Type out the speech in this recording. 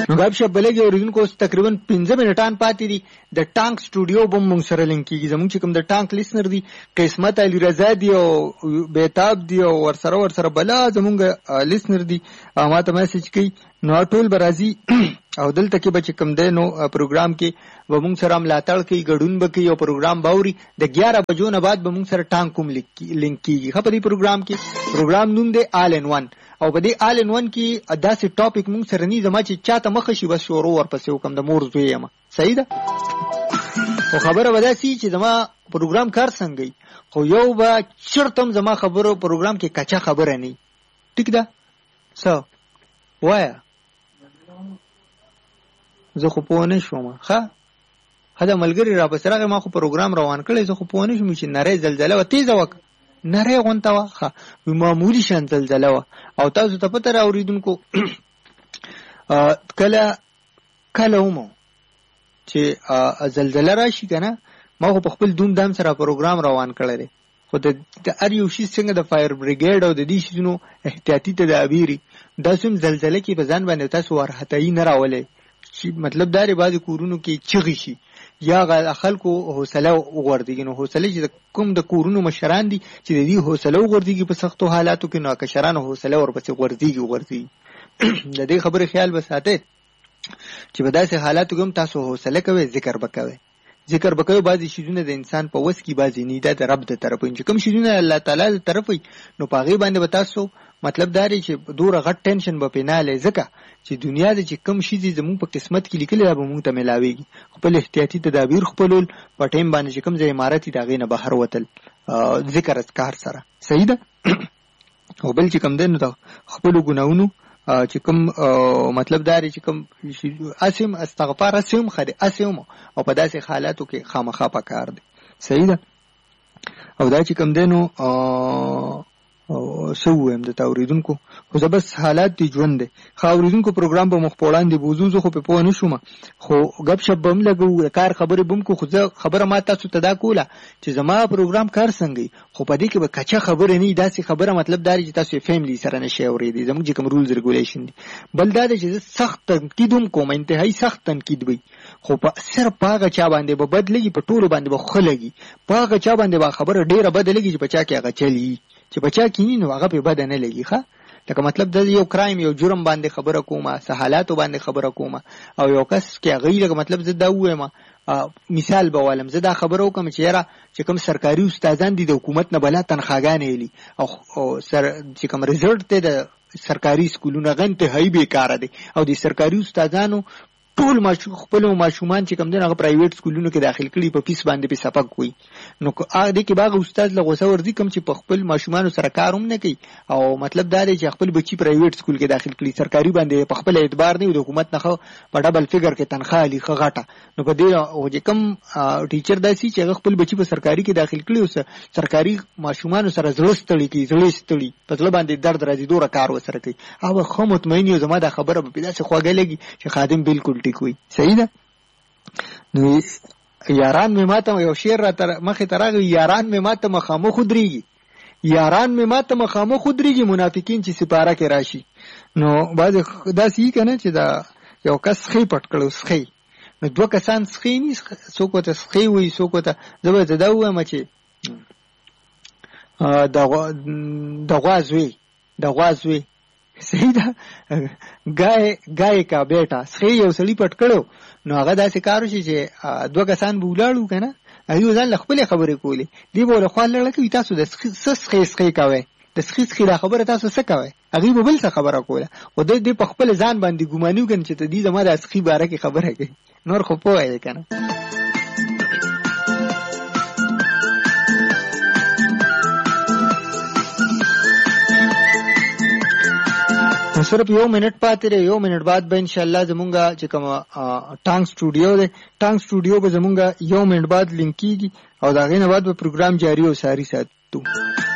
نو غاب شپ بلګي اوریدونکو تقریبا 15 منټان پاتې دي. د ټانک سټوډیو به موږ سره لینک کیږي. زموږ چې کوم د ټانک لیسنر دي قسمت علي رضا دی او بیتاب دی او ورسره بلا زموږ لیسنر دي ما ته میسج کوي. نو ټول برازي او دلته کې به چې کوم دی نو پروګرام کې به موږ سره ملاتړ کوي، ګډون به کوي او پروګرام باوري. د 11 بجو نه بعد به موږ سره ټانک کوم لینک کیږي. په دې پروګرام کې پروګرام نوم دی آل ان ون او په دې آل ان ون کې داسې ټاپک موږ سره نه زما چې چاته مخ شي بس شروع ورپسې وکم د مور زوی یم. صحیح ده. او خبره ودا سي چې زما پروګرام کار څنګه خو یو به چرتم زما خبرو پروګرام کې کچا خبره نه. ټیک ده څه وایا زه خو پوه نه شوم. دا ملګری را پسې راغی ما خو پروګرام روان کړی زه خو پوه نه شوم چې نری زلزله و تیزه وک نری غونته وه معمولي شان زلزله وه. او تاسو ته پته راوریدونکو کله ومو چې زلزله راشي که نه ما خو په خپل دوم دام سره پروګرام روان کړی دی خو د هر یو شي څنګه د فایر بریګیډ او د دې شیزونو احتیاطي تدابیر داسې هم زلزله کې په ځان باندې تاسو وارخطایي نه راولئ چې مطلب دا دی بعضې کورونو کې چغې شي یا خلکو حوصله وغورځېږي. نو حوصله چې کوم د کورونو مشران دي چې د دې حوصله وغورځېږي په سختو حالاتو کې نو کشرانو حوصله ورپسې غورځېږي. د دې خبرې خیال به ساتئ چې په داسې حالاتو کې هم تاسو حوصله کوئ، ذکر به کوئ. ذکر به کوئ بعضې شیزونه د انسان په وس کې بعضې نه دا د رب د طرف چې کوم شیزونه الله تعالی د طرف وي نو په هغې باندې به تاسو مطلب دا دی چې دوره غټ ټینشن به پې نه هلی ځکه چې دنیا د چې کم شي دي زموږ په قسمت کې لیکلي دا به موږ ته میلاویږي. خپل احتیاطي تدابیر خپلول په ټایم باندې چې کوم ځای عمارت دي د هغې نه بهر وتل ذکر اذکار سره. صحیح ده. او بل چې کوم دی نو د خپلو ګناهونو چې کوم مطلب دا دی چې کوم اسیم استغفار اسیم خدي اسیم او په داسې حالاتو کې خامخا پکار دی. صحیح ده. او دا چې کوم دی نو سو ویم د اوریدونکو خو زه بس حالات دی ژوند دی. ښه اوریدونکو پروګرام به مخ په وړاندې بوځو زه خو پې پوه نه شوم خو ګپ شپ به هم لګو د کار خبرې به هم کو. خو زه خبره ما تاسو ته دا کوله چې زما پروګرام کار څنګه خو په دې کې به کچه خبره نه وي داسې خبره مطلب دا دی چې تاسو یې فیملی سره نشئ اورېدی. زموږ چې کوم رولز ریګولیشن دي بل دا دی چې زه سخت تنقید هم کوم انتهایي سخت تنقید وي خو صرف په هغه چا باندې به بد لګي په ټولو باندې به ښه لګي په هغه چا باندې به خبره ډېره بده لګي چې په چا کې هغه چلي چې بچا کینی نو هغه په بده نه لګي. لکه مطلب د یو کرایم یو جرم باندې خبره کومه سهالاتو باندې خبره کومه او یو کس کې هغه لکه مطلب زه دا وایم مثال به والم زه دا خبره وکم چې یاره چې کوم سرکاري استادان دي د حکومت نه بلا تنخواګانې اخلي او چې کوم ریزلټ ته د سرکاري سکولونو هغه انتهایي بیکاره دی او د سرکاري استادانو ټول خپل ماشومان چې کوم دي هغه پرایویټ سکولونو کې داخل کړي په فیس باندې په سپک وي. نو دې کې باغ استاد له غوسه ورځي کوم چې په خپل ماشومانو سره کار هم نه کوي او مطلب دا دی چې خپل بچي پرایویټ سکول کې داخل کړي سرکاري باندې په خپل اعتبار نه وي د حکومت نه په ډبل فیګر کې تنخواه لي ښه غټه. نو په دې او چې کوم ټیچر داسي چې هغه خپل بچي په سرکاري کې داخل کړي او سرکاري ماشومانو سره زړه ستړي کوي زړه ستړي په ځل باندې درد راځي دوره کار وسره کوي او خو مطمئن یو زما دا خبره په داسې خواږه لګي چې خادم بالکل ټیک. صحیح ده. نو یاران مې ماته یو شعر را تر مخې ته راغی یاران مې ماته مخامخ ودرېږي یاران مې ماته مخامخ ودرېږي منافقین چې سپاره کې راشي. نو بعضې داسې که نه چې دا یو کس سخی پټ کړو سخی نو دوه کسان سخی ني څوک ورته سخی وایي څوک ورته زه به دا ووایم چې د غوا زوی صحیح ده گای کا بیٹا سخی یو سړي پټ کړو نو هغه داسې کار وشي چې دوه کسان به ولاړو که نه هغوی ځان له خپلې خبرې کولې دی به له خوا لړه کوي تاسو د سخی کوئ د سخی دا خبره تاسو څه کوئ هغوی به بل څه خبره کوله خو دی په خپل ځان باندې ګماني وکړي چې ته دې زما د سخي باره کې خبره کوي نور خو پوه یې که نه. صرف یو منٹ پاتې دی یو منٹ بعد به انشاءالله زمونږ چې کوم ټانک سټوډیو دی ټانک سټوډیو به زمونږ یو منٹ بعد لینک کیږي او د هغې نه بعد به پروګرام جاری او ساری ساتو.